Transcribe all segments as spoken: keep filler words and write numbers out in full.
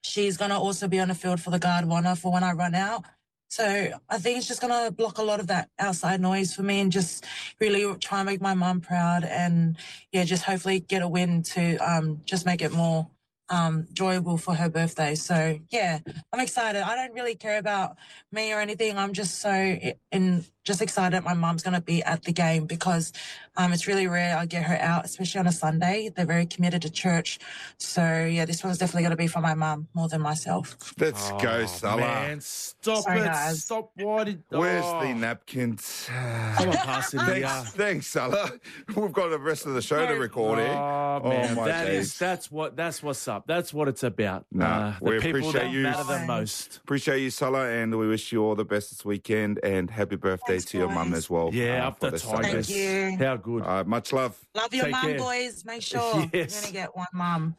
she's going to also be on the field for the guard of honour for when I run out. So I think it's just going to block a lot of that outside noise for me and just really try and make my mum proud and, yeah, just hopefully get a win to um, just make it more um, enjoyable for her birthday. So, yeah, I'm excited. I don't really care about me or anything. I'm just so in, just excited that my mum's going to be at the game because um, it's really rare I get her out, especially on a Sunday. They're very committed to church. So, yeah, this one's definitely going to be for my mum more than myself. Let's oh, go, Salah. Man, stop Sorry, it. guys. Stop. Why did... Where's oh. the napkins? Someone pass it here. Thanks, thanks, Salah. We've got the rest of the show to record here. Oh, man, my that days. is, that's what that's what's up. That's what it's about. No, uh, the we people appreciate that you. matter the most. Appreciate you, Salah, and we wish you all the best this weekend and happy birthday Thanks, to your mum guys. as well. Yeah, uh, up for the this Tigers. Thank you. How good. Uh, much love. Love your Take mum, care. boys. Make sure Yes. you're going to get one mum.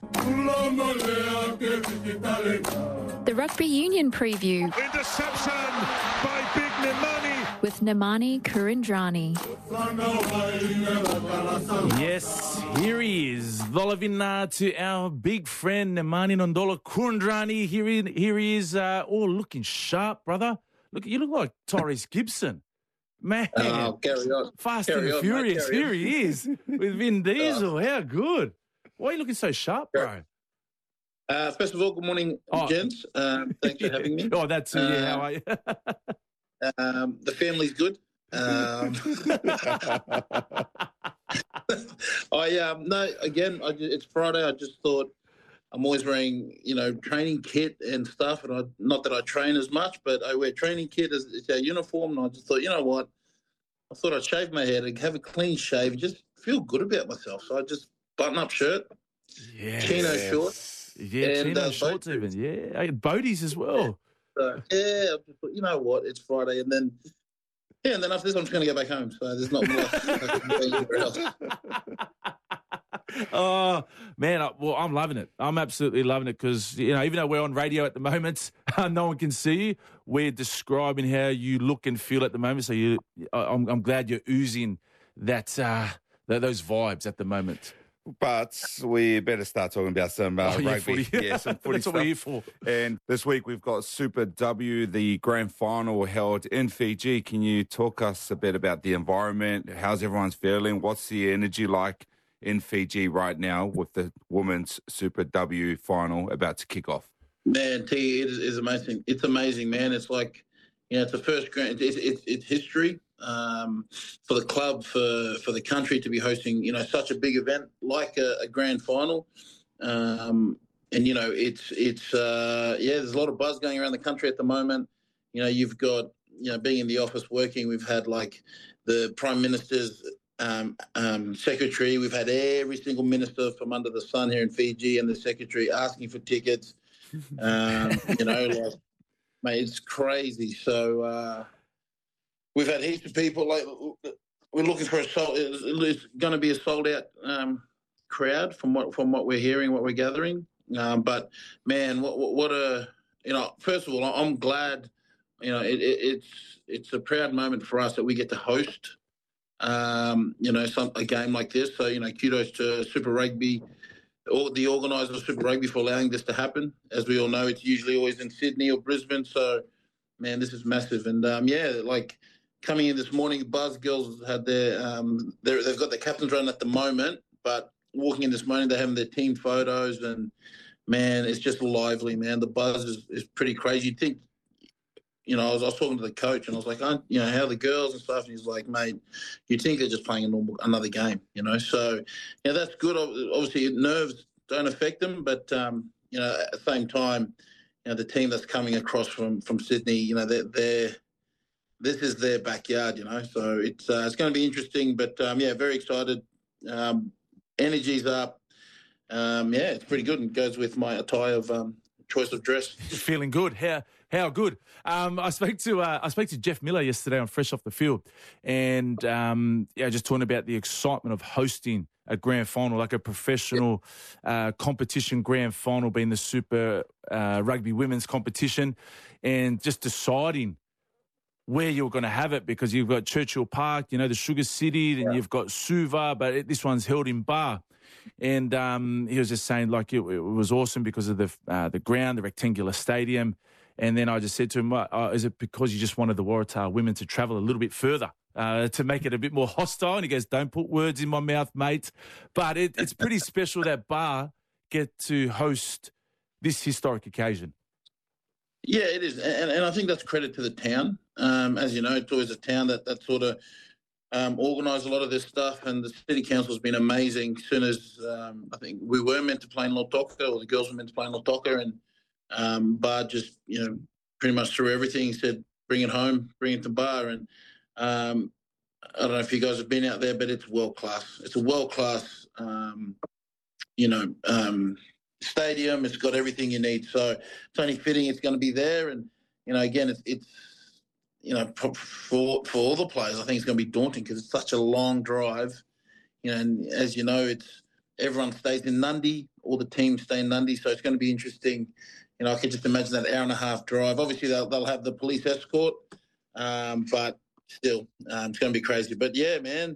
The Rugby Union preview Interception by Big Nemani. with Nemani Kurindrani. Yes, here he is. Volavina to our big friend Nemani Nondola Kurindrani. Here he, here he is. Uh, oh, looking sharp, brother. Look, you look like Tyrese Gibson. Man, Oh, carry on. Fast Carry and on, Furious. mate, carry Here he is with Vin Diesel. How good. Why are you looking so sharp, bro? Uh, first of all, good morning, Oh. gents. Um, thanks for having me. Oh, that's uh, yeah. Uh, How are you? Um, the family's good. Um, I um, no, again, I, ju- it's Friday. I just thought I'm always wearing, you know, training kit and stuff, and I not that I train as much, but I wear training kit as it's our uniform, and I just thought, you know what, I thought I'd shave my head and have a clean shave, and just feel good about myself. So I just button up shirt, Yeah. chino shorts. Yeah, And, chino uh, shorts boat even. Yeah, I had boaties as well. So, yeah, I just thought, you know what, it's Friday, and then yeah, and then after this, I'm just going to go back home. So there's not much I can do anywhere else. Oh, man, I, well, I'm loving it. I'm absolutely loving it because, you know, even though we're on radio at the moment, no one can see you. We're describing how you look and feel at the moment. So you, I- I'm, I'm glad you're oozing that, uh, th- those vibes at the moment. But we better start talking about some uh, Oh, yeah, rugby. footy. Yeah, some footy That's what we're here stuff. for. And this week we've got Super W, the grand final held in Fiji. Can you talk us a bit about the environment? How's everyone's feeling? What's the energy like in Fiji right now with the women's Super W final about to kick off? Man, T, it is, is amazing. It's amazing, man. It's like, you know, it's the first grand. It's it's, it's history um, for the club, for for the country to be hosting, you know, such a big event like a, a grand final. Um, and you know, it's it's uh, yeah. There's a lot of buzz going around the country at the moment. You know, you've got, you know, being in the office working. We've had like the Prime Minister's um, um, secretary. We've had every single minister from under the sun here in Fiji and the secretary asking for tickets. Um, you know, like. Mate, it's crazy. So uh, we've had heaps of people. Like we're looking for a sold. It's going to be a sold out um, crowd from what from what we're hearing, what we're gathering. Um, but man, what, what what a you know. First of all, I'm glad. You know, it, it, it's it's a proud moment for us that we get to host. Um, you know, some a game like this. So you know, kudos to Super Rugby. All the organisers of Super Rugby for allowing this to happen. As we all know, it's usually always in Sydney or Brisbane. So, man, this is massive. And, um, yeah, like coming in this morning, Buzz Girls had their, um, they've got their captain's run at the moment, but walking in this morning, they're having their team photos and, man, it's just lively, man. The buzz is, is pretty crazy. You'd think, you know, I was, I was talking to the coach and I was like, oh, you know, how are the girls and stuff? And he's like, mate, you'd think they're just playing a normal, another game, you know? So, yeah, that's good. Obviously, nerves don't affect them, but, um, you know, at the same time, you know, the team that's coming across from, from Sydney, you know, they're, they're, this is their backyard, you know? So it's, uh, it's going to be interesting, but, um, yeah, very excited. Um, energy's up. Um, yeah, it's pretty good and goes with my attire of um, choice of dress. Feeling good. How how good? Um, I spoke to uh, I spoke to Jeff Miller yesterday on Fresh Off the Field, and um, yeah, just talking about the excitement of hosting a grand final, like a professional uh, competition grand final, being the Super uh, Rugby Women's competition, and just deciding where you're going to have it, because you've got Churchill Park, you know, the Sugar City, then Yeah. you've got Suva, but it, this one's held in Bar. and um, he was just saying like it, it was awesome because of the uh, the ground, the rectangular stadium. And then I just said to him, uh, is it because you just wanted the Waratah women to travel a little bit further uh, to make it a bit more hostile? And he goes, don't put words in my mouth, mate. But it, it's pretty special that Bar get to host this historic occasion. Yeah, it is. And, and I think that's credit to the town. Um, as you know, it's always a town that, that sort of um, organised a lot of this stuff. And the City Council has been amazing. As soon as um, I think we were meant to play in Lautoka, or the girls were meant to play in Lautoka, and Um, Bar just, you know, pretty much threw everything. He said, bring it home, bring it to Bar. And um, I don't know if you guys have been out there, but it's world-class. It's a world-class, um, you know, um, stadium. It's got everything you need. So it's only fitting it's going to be there. And, you know, again, it's, it's you know, for, for all the players, I think it's going to be daunting because it's such a long drive. You know, and as you know, it's everyone stays in Nundy. All the teams stay in Nundy. So it's going to be interesting. You know, I can just imagine that hour and a half drive. Obviously, they'll, they'll have the police escort, um, but still, um, it's going to be crazy. But, yeah, man,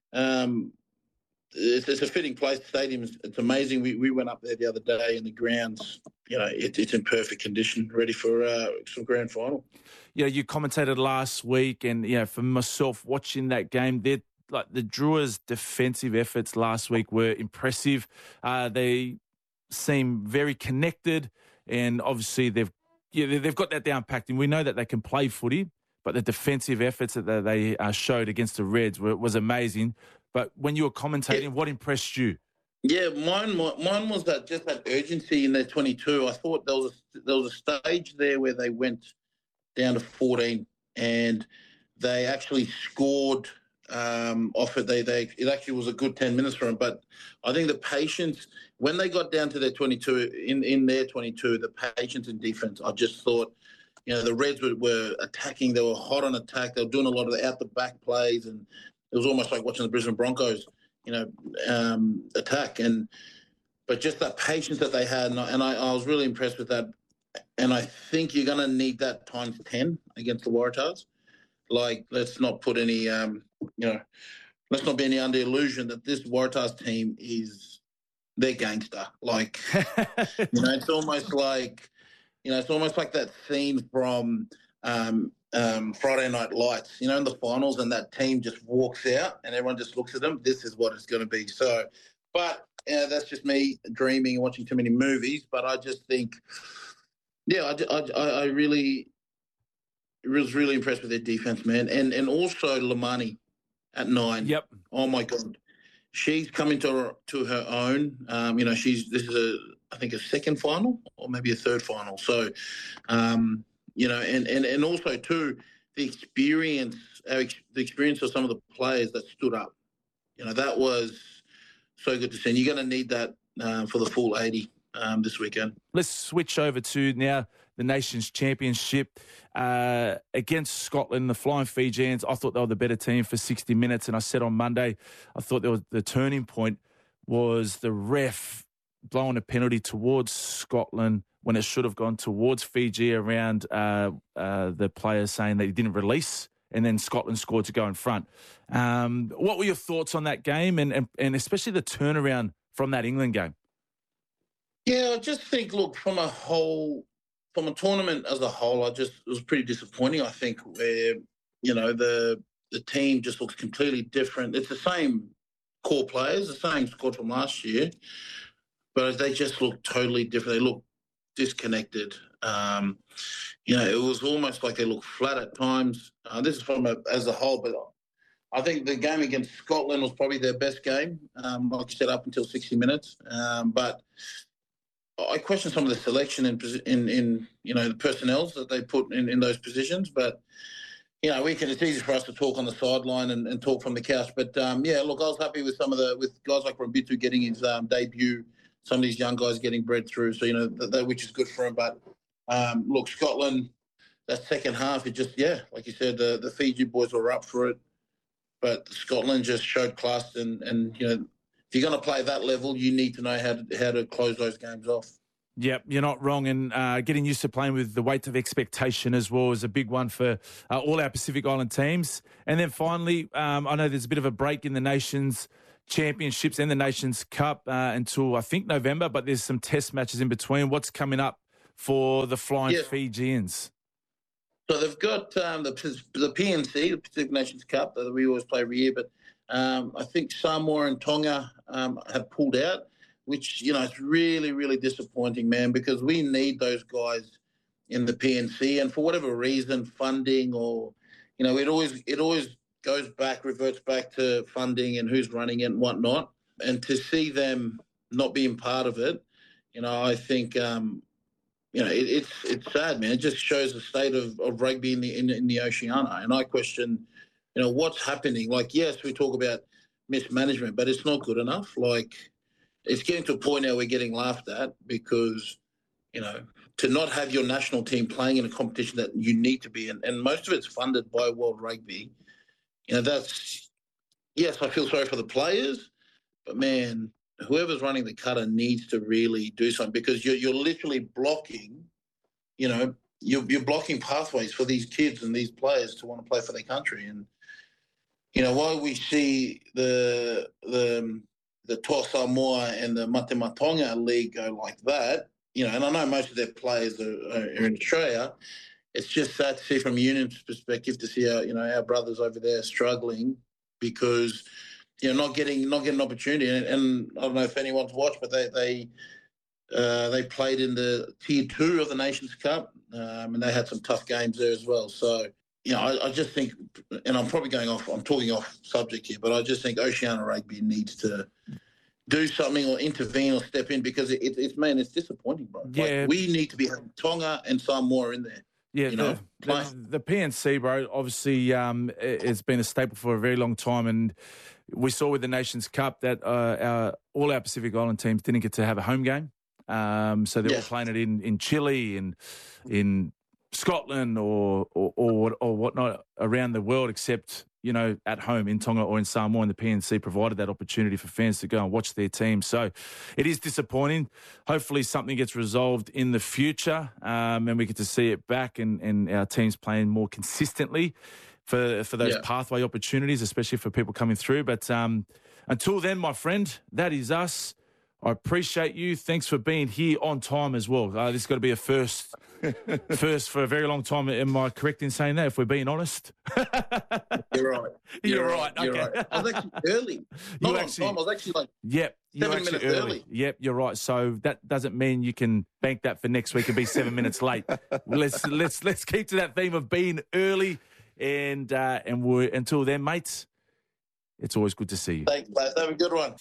um, it's, it's a fitting place. The stadium is it's amazing. We we went up there the other day, and the grounds, you know, it, it's in perfect condition, ready for uh, some grand final. Yeah, you commentated last week, and, yeah, for myself, watching that game, they're like the Drewers' defensive efforts last week were impressive. Uh, they seem very connected. And obviously they've yeah, they've got that down packed, and we know that they can play footy. But the defensive efforts that they uh, showed against the Reds were, was amazing. But when you were commentating, yeah. What impressed you? Yeah, mine mine was that just that urgency in their twenty-two. I thought there was a, there was a stage there where they went down to fourteen, and they actually scored um, off it. They they it actually was a good ten minutes for them. But I think the patience. When they got down to their twenty-two, in, in their twenty-two, the patience in defence, I just thought, you know, the Reds were, were attacking. They were hot on attack. They were doing a lot of the out-the-back plays, and it was almost like watching the Brisbane Broncos, you know, um, attack. And But just that patience that they had, and I, and I, I was really impressed with that. And I think you're going to need that times ten against the Waratahs. Like, let's not put any, um, you know, let's not be any under illusion that this Waratahs team is – they're gangster. Like, you know, it's almost like, you know, it's almost like that scene from um, um, Friday Night Lights, you know, in the finals, and that team just walks out and everyone just looks at them. This is what it's going to be. So, but yeah, that's just me dreaming and watching too many movies. But I just think, yeah, I, I, I really was really impressed with their defense, man. And, and also Lamani at nine. Yep. Oh, my God. She's coming to her, to her own. Um, you know, she's this is a I think a second final or maybe a third final. So, um, you know, and, and, and also too the experience, our, the experience of some of the players that stood up. You know, that was so good to see. And you're going to need that uh, for the full eighty um, this weekend. Let's switch over to now the Nations Championship uh, against Scotland, the Flying Fijians. I thought they were the better team for sixty minutes, and I said on Monday, I thought there was the turning point was the ref blowing a penalty towards Scotland when it should have gone towards Fiji around uh, uh, the players saying that he didn't release, and then Scotland scored to go in front. Um, what were your thoughts on that game, and, and, and especially the turnaround from that England game? Yeah, I just think, look, from a whole... From a tournament as a whole, I just it was pretty disappointing. I think where you know the the team just looks completely different. It's the same core players, the same squad from last year, but they just look totally different. They look disconnected. Um, you know, it was almost like they look flat at times. Uh, this is from a, as a whole, but I think the game against Scotland was probably their best game, um, like you said, up until sixty minutes. Um, but I question some of the selection in, in, in you know, the personnel that they put in, in those positions. But, you know, we can, it's easy for us to talk on the sideline and, and talk from the couch. But, um, yeah, look, I was happy with some of the, with guys like Rambitu getting his um, debut, some of these young guys getting bred through. So, you know, that, that, which is good for him. But, um, look, Scotland, that second half, it just, yeah, like you said, the, the Fiji boys were up for it. But Scotland just showed class and, and you know, if you're going to play that level, you need to know how to how to close those games off. Yep, you're not wrong. And uh, getting used to playing with the weight of expectation as well is a big one for uh, all our Pacific Island teams. And then finally, um, I know there's a bit of a break in the Nations Championships and the Nations Cup uh, until, I think, November, but there's some test matches in between. What's coming up for the Flying Yeah. Fijians? So they've got um, the the P N C, the Pacific Nations Cup, that we always play every year. But um, I think Samoa and Tonga um, have pulled out, which, you know, it's really, really disappointing, man, because we need those guys in the P N C. And for whatever reason, funding or, you know, it always it always goes back, reverts back to funding and who's running it and whatnot. And to see them not being part of it, you know, I think. Um, You know, it, it's it's sad, man. It just shows the state of, of rugby in the in, in the Oceania. And I question, you know, what's happening. Like, yes, we talk about mismanagement, but it's not good enough. Like, it's getting to a point now we're getting laughed at because, you know, to not have your national team playing in a competition that you need to be in, and most of it's funded by World Rugby, you know, that's, yes, I feel sorry for the players, but, man, whoever's running the cutter needs to really do something because you're you're literally blocking, you know, you're you're blocking pathways for these kids and these players to want to play for their country. And you know, while we see the the the Toa Samoa and the Mate Matonga League go like that, you know, and I know most of their players are, are in Australia. It's just sad to see from Union's perspective to see our, you know, our brothers over there struggling because. You know, not getting not getting an opportunity, and, and I don't know if anyone's watched, but they they uh, they played in the tier two of the Nations Cup, um, and they had some tough games there as well. So, you know, I, I just think, and I'm probably going off, I'm talking off subject here, but I just think Oceania Rugby needs to do something or intervene or step in because it, it, it's man, it's disappointing, bro. Yeah. Like, we need to be having Tonga and Samoa in there. Yeah, you know, the, the, the P N C, bro, obviously um, it, it's been a staple for a very long time. And we saw with the Nations Cup that uh, our, all our Pacific Island teams didn't get to have a home game. Um, so they're Yes. all playing it in, in Chile and in Scotland or, or, or, or whatnot around the world, except, you know, at home in Tonga or in Samoa, and the P N C provided that opportunity for fans to go and watch their team. So it is disappointing. Hopefully something gets resolved in the future um, and we get to see it back and, and our teams playing more consistently for, for those Yeah. pathway opportunities, especially for people coming through. But um, until then, my friend, that is us. I appreciate you. Thanks for being here on time as well. Uh, this has got to be a first first for a very long time. Am I correct in saying that, if we're being honest? You're right. You're, You're right. You're Okay. right. I was actually early. Not You on actually- time. I was actually like Yep. You're Seven actually minutes early. early. Yep, you're right. So that doesn't mean you can bank that for next week and be seven minutes late. Let's let's let's keep to that theme of being early, and uh, and we until then, mates. It's always good to see you. Thanks, guys. Have a good one.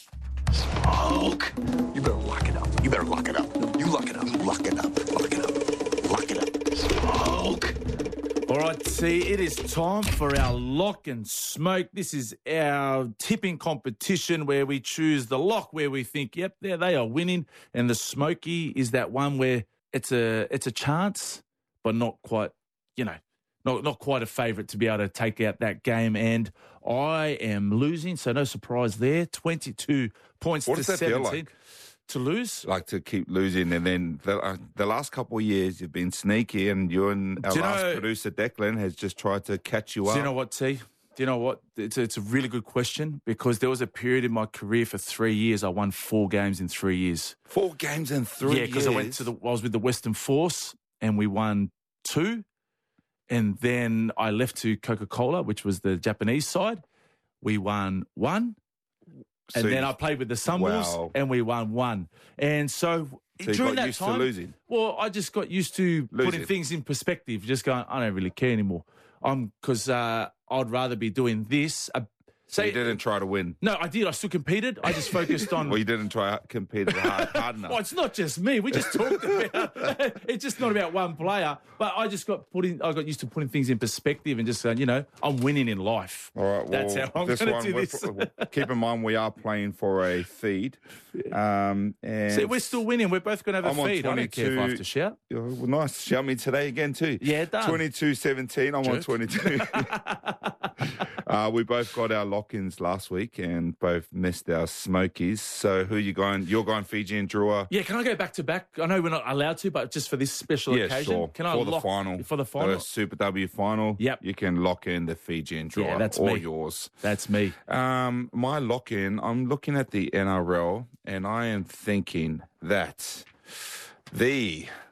Smoke. You better lock it up. You better lock it up. You lock it up. Lock it up. Lock it up. Lock it up. Smoke. All right, see, it is time for our lock and smoke. This is our tipping competition where we choose the lock where we think, yep, there they are winning, and the smoky is that one where it's a it's a chance, but not quite, you know, not not quite a favourite to be able to take out that game. And I am losing, so no surprise there. twenty-two points What to does that feel seventeen like? to lose. Like to keep losing, and then the, uh, the last couple of years you've been sneaky, and you and our Do you last know- producer Declan has just tried to catch you Do up. you know what, T? Do you know what? It's a, it's a really good question because there was a period in my career for three years I won four games in three years. Four games in three yeah, because I went years? to the I was with the Western Force and we won two, and then I left to Coca-Cola, which was the Japanese side. We won one. And So then you- I played with the Sunwolves, Wow. and we won one. And so, So you during got that used to time, losing? well, I just got used to putting Losing. things in perspective. Just going, I don't really care anymore. Um, because uh, I'd rather be doing this. Uh, So say- you didn't try to win. No, I did. I still competed. I just focused on. Well, you didn't try to compete hard, hard enough. Well, it's not just me. We just talked about. It's just not about one player. But I just got put in. I got used to putting things in perspective and just saying, you know, I'm winning in life. All right, well, That's how I'm this going one, to do we're- this. we're- keep in mind we are playing for a feed. Um, and See, we're still winning. We're both going to have I'm a on feed. I don't care if I have twenty-two. to shout. Oh, well, nice. Shout me today again too. Yeah, done. twenty-two seventeen. I'm on Jerk. twenty-two. Uh, we both got our lock-ins last week and both missed our Smokies. So who are you going? You're going Fiji and Drua. Yeah, can I go back to back? I know we're not allowed to, but just for this special Yeah, occasion, sure. can I for the lock final, for the final? the Super W final? Yep. You can lock in the Fiji and Drua. Yeah, that's or me. yours. That's me. Um, my lock-in. I'm looking at the N R L and I am thinking that the